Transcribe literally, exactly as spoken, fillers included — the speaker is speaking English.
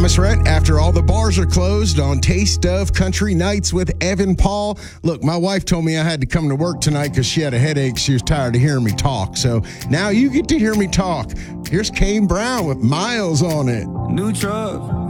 Thomas Rhett, after all the bars are closed on Taste of Country Nights with Evan Paul. Look, my wife told me I had to come to work tonight because she had a headache. She was tired of hearing me talk. So now you get to hear me talk. Here's Kane Brown with Miles on It. New truck.